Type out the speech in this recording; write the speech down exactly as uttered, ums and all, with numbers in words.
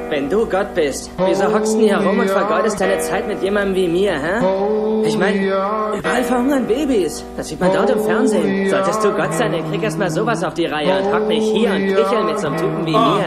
Wenn du Gott bist, wieso hockst du hier rum und vergeudest deine Zeit mit jemandem wie mir, hä? Ich meine, überall verhungern Babys. Das sieht man dort im Fernsehen. Solltest du Gott sein, dann krieg erst mal sowas auf die Reihe und hock mich hier und kichel mit so einem Typen wie mir.